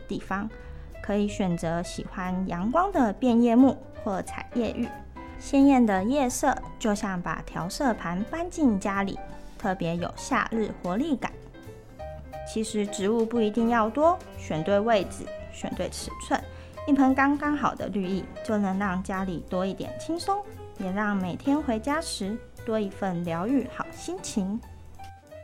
地方，可以选择喜欢阳光的变叶木或彩叶玉。鲜艳的叶色就像把调色盘搬进家里，特别有夏日活力感。其实植物不一定要多，选对位置，选对尺寸，一盆刚刚好的绿意就能让家里多一点轻松，也让每天回家时多一份疗愈好心情。